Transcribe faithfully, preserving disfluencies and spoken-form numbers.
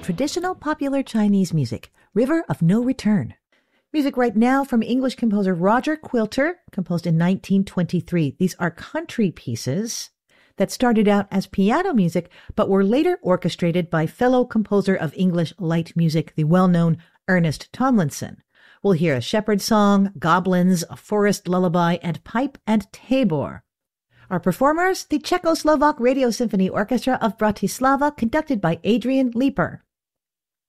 traditional popular Chinese music, River of No Return. Music right now from English composer Roger Quilter, composed in nineteen twenty-three. These are country pieces that started out as piano music, but were later orchestrated by fellow composer of English light music, the well-known Ernest Tomlinson. We'll hear a shepherd song, goblins, a forest lullaby, and pipe and tabor. Our performers, the Czechoslovak Radio Symphony Orchestra of Bratislava, conducted by Adrian Leeper.